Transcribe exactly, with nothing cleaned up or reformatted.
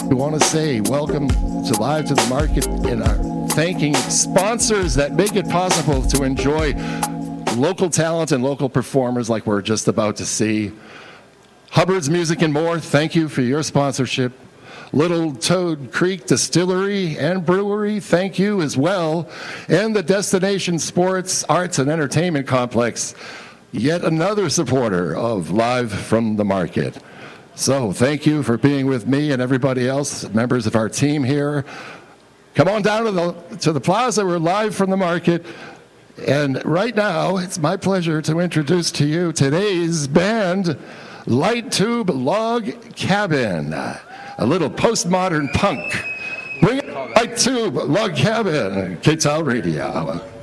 We want to say welcome to Live to the Market and our thanking sponsors that make it possible to enjoy local talent and local performers like we're just about to see. Hubbard's Music and More, thank you for your sponsorship. Little Toad Creek Distillery and Brewery, thank you as well. And the Destination Sports, Arts, and Entertainment Complex, yet another supporter of Live from the Market. So thank you for being with me and everybody else, members of our team here. Come on down to the, to the plaza. We're live from the market. And right now, it's my pleasure to introduce to you today's band, Light Tube Log Cabin, a little postmodern punk. Bring it, Light Tube Log Cabin, K T A L Radio.